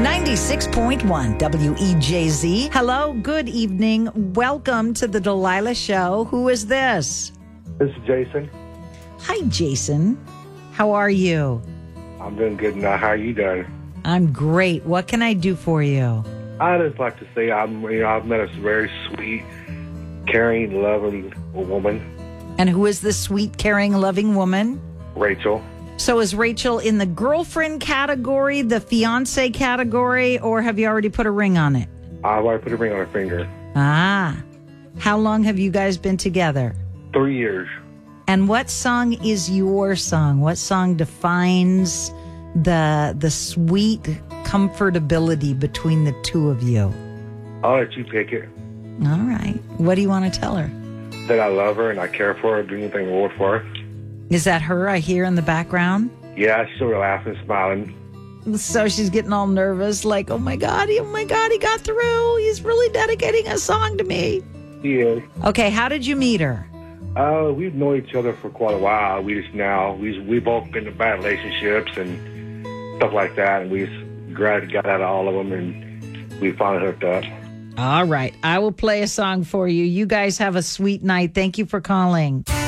96.1 WEJZ. Hello, good evening. Welcome to the Delilah Show. Who is this? This is Jason. Hi, Jason. How are you? I'm doing good now. How are you doing? I'm great. What can I do for you? I just like to say I've met a very sweet, caring, loving woman, And who is this sweet, caring, loving woman? Rachel. So is Rachel in the girlfriend category, the fiance category, or have you already put a ring on it? I've already put a ring on her finger. Ah. How long have you guys been together? 3 years. And what song is your song? What song defines the sweet comfortability between the two of you? I'll let you pick it. All right. What do you want to tell her? That I love her and I care for her, do anything in the world for her. Is that her I hear in the background? Yeah, she's sort of laughing, smiling. So she's getting all nervous, like, oh my God, he got through. He's really dedicating a song to me. Yeah. Okay, how did you meet her? We've known each other for quite a while. We both been in bad relationships and stuff like that, and we just got out of all of them, and we finally hooked up. All right, I will play a song for you. You guys have a sweet night. Thank you for calling.